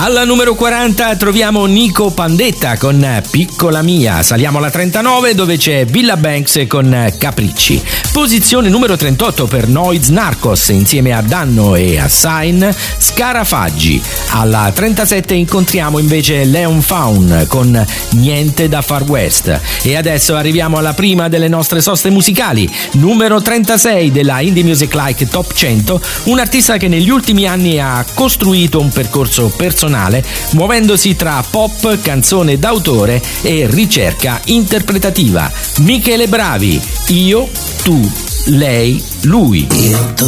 Alla numero 40 troviamo Nico Pandetta con Piccola Mia. Saliamo alla 39 dove c'è Villa Banks con Capricci. Posizione numero 38 per Noiz Narcos insieme a Danno e a Sign, Scarafaggi. Alla 37 incontriamo invece Leon Faun con Niente da Far West. E adesso arriviamo alla prima delle nostre soste musicali, numero 36 della Indie Music Like Top 100, un artista che negli ultimi anni ha costruito un percorso personale muovendosi tra pop, canzone d'autore e ricerca interpretativa. Michele Bravi, Io, Tu, Lei, Lui.